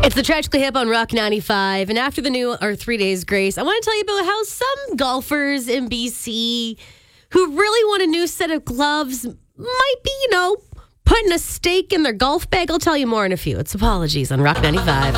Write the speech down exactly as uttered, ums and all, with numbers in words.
It's the Tragically Hip on Rock ninety-five. And after the new, or three days grace, I want to tell you about how some golfers in B C who really want a new set of gloves might be, you know, putting a stake in their golf bag. I'll tell you more in a few. It's Apologies on Rock ninety-five.